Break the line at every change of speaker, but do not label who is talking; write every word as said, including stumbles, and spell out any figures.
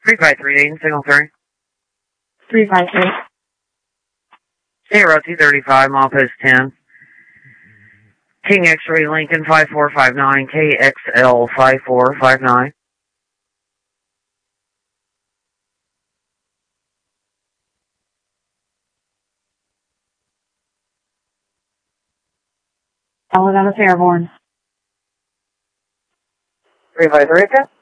three five three, Dayton, signal three.
three five three.
Zero two thirty-five, mile post ten. King X-ray Lincoln five four five nine, K X L five four five nine.
Alabama Fairborn.
three five three, okay?